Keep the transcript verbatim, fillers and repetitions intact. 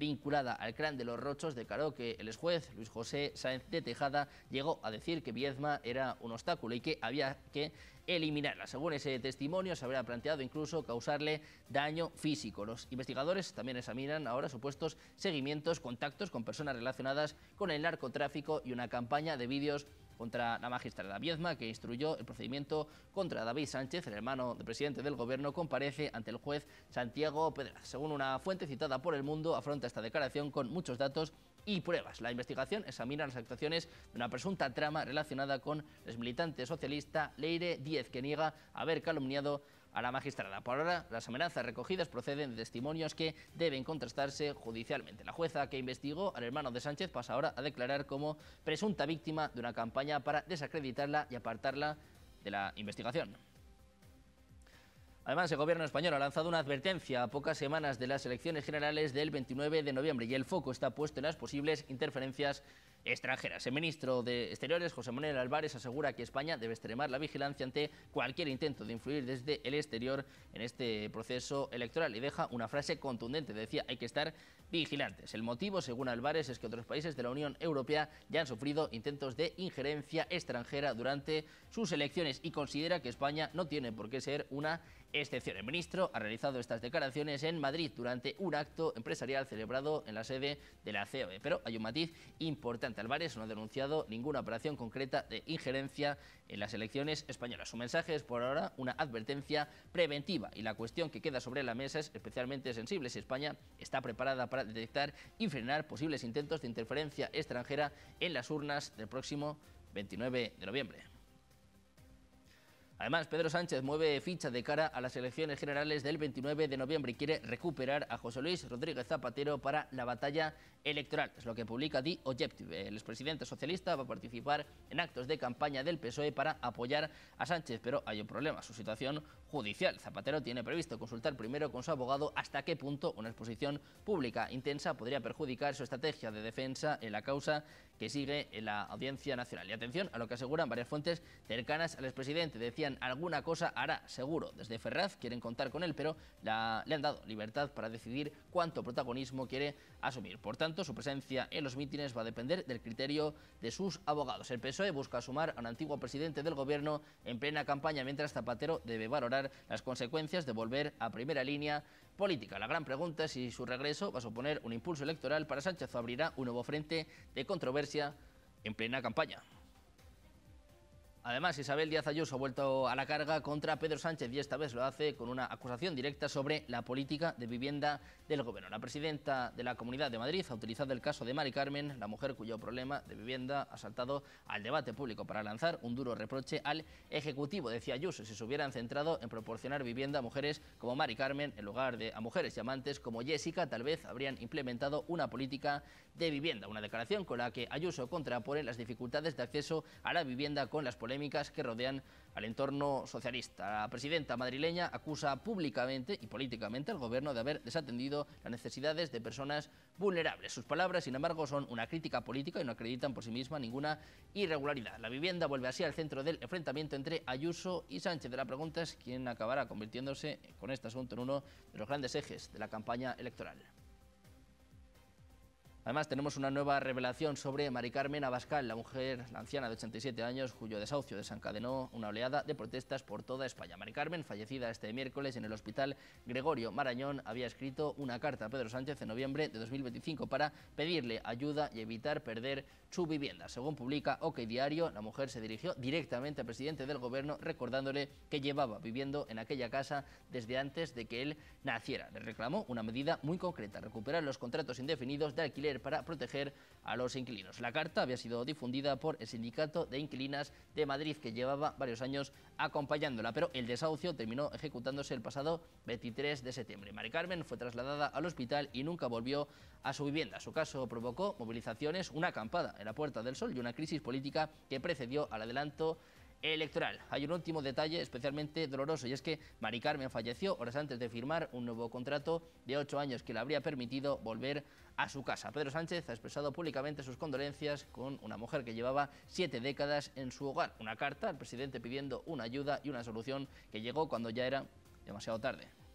vinculada al clan de los Rochos, declaró que el exjuez Luis José Sáenz de Tejada llegó a decir que Viedma era un obstáculo y que había que eliminarla. Según ese testimonio, se habría planteado incluso causarle daño físico. Los investigadores también examinan ahora supuestos seguimientos, contactos con personas relacionadas con el narcotráfico y una campaña de vídeos contra la magistrada. Viedma, que instruyó el procedimiento contra David Sánchez, el hermano del presidente del gobierno, comparece ante el juez Santiago Pedraz. Según una fuente citada por El Mundo, afronta esta declaración con muchos datos y pruebas. La investigación examina las actuaciones de una presunta trama relacionada con el militante socialista Leire Díez, que niega haber calumniado a la magistrada. Por ahora, las amenazas recogidas proceden de testimonios que deben contrastarse judicialmente. La jueza que investigó al hermano de Sánchez pasa ahora a declarar como presunta víctima de una campaña para desacreditarla y apartarla de la investigación. Además, el gobierno español ha lanzado una advertencia a pocas semanas de las elecciones generales del veintinueve de noviembre y el foco está puesto en las posibles interferencias extranjeras. El ministro de Exteriores, José Manuel Álvarez, asegura que España debe extremar la vigilancia ante cualquier intento de influir desde el exterior en este proceso electoral y deja una frase contundente. Decía, hay que estar vigilantes. El motivo, según Álvarez, es que otros países de la Unión Europea ya han sufrido intentos de injerencia extranjera durante sus elecciones y considera que España no tiene por qué ser una excepción. El ministro ha realizado estas declaraciones en Madrid durante un acto empresarial celebrado en la sede de la C O E. Pero hay un matiz importante. Álvarez no ha denunciado ninguna operación concreta de injerencia en las elecciones españolas. Su mensaje es por ahora una advertencia preventiva y la cuestión que queda sobre la mesa es especialmente sensible si España está preparada para detectar y frenar posibles intentos de interferencia extranjera en las urnas del próximo veintinueve de noviembre. Además, Pedro Sánchez mueve ficha de cara a las elecciones generales del veintinueve de noviembre y quiere recuperar a José Luis Rodríguez Zapatero para la batalla electoral. Es lo que publica The Objective. El expresidente socialista va a participar en actos de campaña del P S O E para apoyar a Sánchez, pero hay un problema, su situación judicial. Zapatero tiene previsto consultar primero con su abogado hasta qué punto una exposición pública intensa podría perjudicar su estrategia de defensa en la causa que sigue en la Audiencia Nacional. Y atención a lo que aseguran varias fuentes cercanas al expresidente. Decían, alguna cosa hará, seguro. Desde Ferraz quieren contar con él, pero la, le han dado libertad para decidir cuánto protagonismo quiere asumir. Por tanto, su presencia en los mítines va a depender del criterio de sus abogados. El P S O E busca sumar a un antiguo presidente del gobierno en plena campaña, mientras Zapatero debe valorar las consecuencias de volver a primera línea política. La gran pregunta es si su regreso va a suponer un impulso electoral para Sánchez o abrirá un nuevo frente de controversia en plena campaña. Además, Isabel Díaz Ayuso ha vuelto a la carga contra Pedro Sánchez y esta vez lo hace con una acusación directa sobre la política de vivienda del gobierno. La presidenta de la Comunidad de Madrid ha utilizado el caso de Mari Carmen, la mujer cuyo problema de vivienda ha saltado al debate público, para lanzar un duro reproche al Ejecutivo. Decía Ayuso, si se hubieran centrado en proporcionar vivienda a mujeres como Mari Carmen en lugar de a mujeres y amantes como Jessica, tal vez habrían implementado una política de vivienda. Una declaración con la que Ayuso contrapone las dificultades de acceso a la vivienda con las polémicas que rodean al entorno socialista. La presidenta madrileña acusa públicamente y políticamente al gobierno de haber desatendido las necesidades de personas vulnerables. Sus palabras, sin embargo, son una crítica política y no acreditan por sí misma ninguna irregularidad. La vivienda vuelve así al centro del enfrentamiento entre Ayuso y Sánchez. La pregunta es quién acabará convirtiéndose con este asunto en uno de los grandes ejes de la campaña electoral. Además, tenemos una nueva revelación sobre Mari Carmen Abascal, la mujer, la anciana de ochenta y siete años, cuyo desahucio desencadenó una oleada de protestas por toda España. Mari Carmen, fallecida este miércoles en el Hospital Gregorio Marañón, había escrito una carta a Pedro Sánchez en noviembre de dos mil veinticinco para pedirle ayuda y evitar perder su vivienda. Según publica OK Diario, la mujer se dirigió directamente al presidente del gobierno recordándole que llevaba viviendo en aquella casa desde antes de que él naciera. Le reclamó una medida muy concreta, recuperar los contratos indefinidos de alquiler para proteger a los inquilinos. La carta había sido difundida por el Sindicato de Inquilinas de Madrid, que llevaba varios años acompañándola, pero el desahucio terminó ejecutándose el pasado veintitrés de septiembre. Mari Carmen fue trasladada al hospital y nunca volvió a su vivienda. Su caso provocó movilizaciones, una acampada en la Puerta del Sol y una crisis política que precedió al adelanto electoral. Hay un último detalle especialmente doloroso y es que Mari Carmen falleció horas antes de firmar un nuevo contrato de ocho años que le habría permitido volver a su casa. Pedro Sánchez ha expresado públicamente sus condolencias con una mujer que llevaba siete décadas en su hogar. Una carta al presidente pidiendo una ayuda y una solución que llegó cuando ya era demasiado tarde.